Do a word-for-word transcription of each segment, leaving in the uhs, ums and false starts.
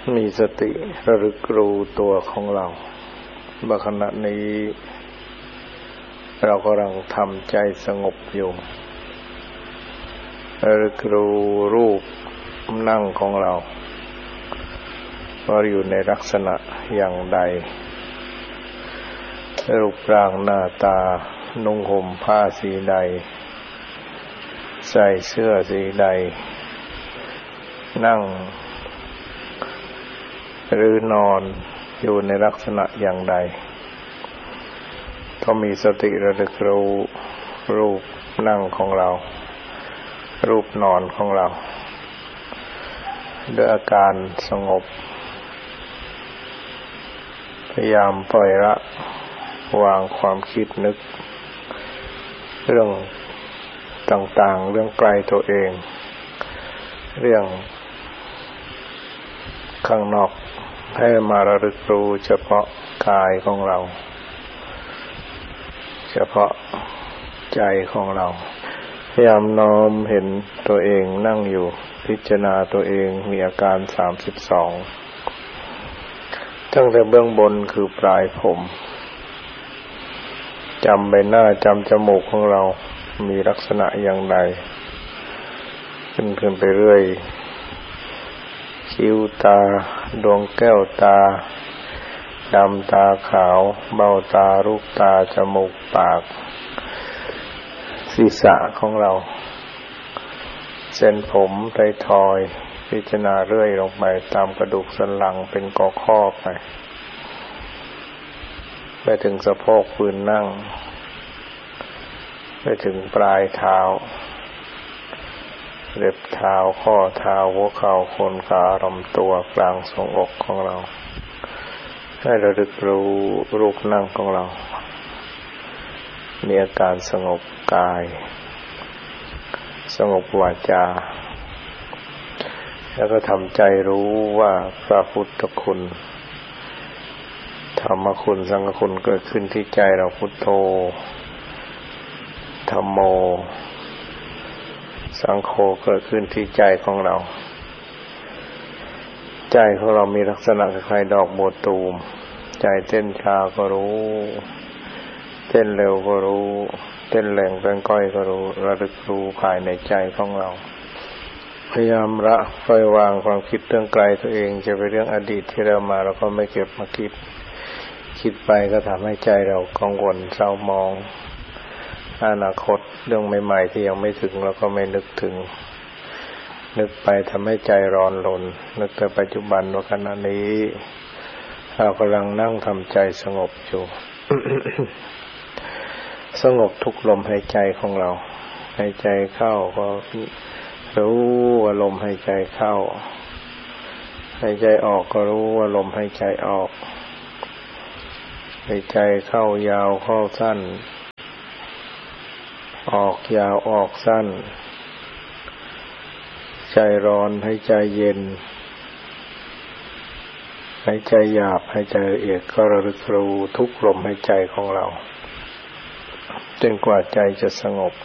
มีสติระลึกรู้ตัวของเราว่าขณะนี้เรากำลังทำใจสงบอยู่ระลึกรู้รูปนั่งของเราว่าอยู่ในลักษณะอย่างใดรูปร่างหน้าตานุ่งห่มผ้าสีใดใส่เสื้อสีใดนั่งหรือนอนอยู่ในลักษณะอย่างใดก็มีสติระลึกรู้รูปนั่งของเรารูปนอนของเราด้วยอาการสงบพยายามปล่อยละวางความคิดนึกเรื่องต่างๆเรื่องไกลตัวเองเรื่องข้างนอกให้มาระลึกรู้เฉพาะกายของเราเฉพาะใจของเราพยายามน้อมเห็นตัวเองนั่งอยู่พิจารณาตัวเองมีอาการสามสิบสองตั้งแต่เบื้องบนคือปลายผมจำใบหน้าจำจมูกของเรามีลักษณะอย่างไรขึ้นขึ้นไปเรื่อยคิ้วตาดวงแก้วตาดำตาขาวเบ้าตาลูกตาจมูกปากศีรษะของเราเส้นผมไททอยพิจารณาเรื่อยลงไปตามกระดูกสันหลังเป็นกอข้อไปไปถึงสะโพกพื้นนั่งไปถึงปลายเท้าเล็บเท้าข้อเท้าหัวเข่าโคนขาลำตัวกลางทรวงอกของเราให้ระลึกรู้รูปนั่งของเรามีอาการสงบกายสงบวาจาแล้วก็ทำใจรู้ว่าพระพุทธคุณธรรมคุณสังฆคุณเกิดขึ้นที่ใจเราพุทโธธัมโมสังโฆเกิดขึ้นที่ใจของเราใจของเรามีลักษณะคล้ายๆดอกบัวตูมใจเต้นช้าก็รู้เต้นเร็วก็รู้เต้นแรงเป็นก้อยก็รู้ระลึกรู้ภายในใจของเราพยายามละปล่อยวางความคิดเรื่องไกลตัวเองจะเป็นเรื่องอดีตที่เรามาเราก็ไม่เก็บมาคิดคิดไปก็ทำให้ใจเรากังวลเศร้ามองอนาคตเรื่องใหม่ๆที่ยังไม่ถึงเราก็ไม่นึกถึงนึกไปทำให้ใจร้อนรนนึกแต่ปัจจุบันว่าขณะนี้เรากำลังนั่งทำใจสงบอยู่ สงบทุกลมหายใจของเราหายใจเข้าก็รู้ว่าลมหายใจเข้าหายใจออกก็รู้ว่าลมหายใจออกหายใจเข้ายาวเข้าสั้นออกยาวออกสั้นใจร้อนหายใจเย็นหายใจหยาบหายใจละเอียดก็ระลึกรู้ทุกลมหายใจของเราจนกว่าใจจะสงบ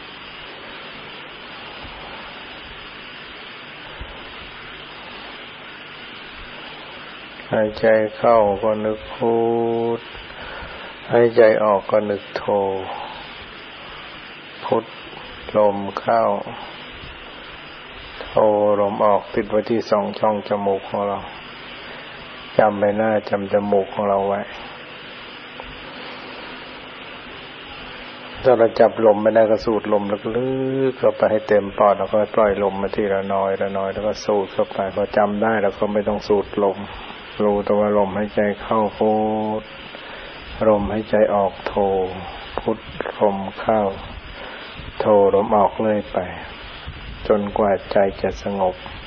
หายใจเข้าก็นึกพุทหายใจออกก็นึกโธพุทลมเข้าโธลมออกติดไว้ที่สองช่องจมูกของเราจำใบหน้าจำจมูกของเราไว้ถ้าเราจับลมไม่ได้ก็สูดลมลึกๆเข้าไปให้เต็มปอดแล้วก็ปล่อยลมมาทีละน้อยละน้อยแล้วก็สูดเข้าไปพอจำได้แล้วก็ไม่ต้องสูดลมรู้ตัวลมหายใจเข้าพุทลมหายใจออกโธพุทลมเข้าโธลมออกเลยไปจนกว่าใจจะสงบ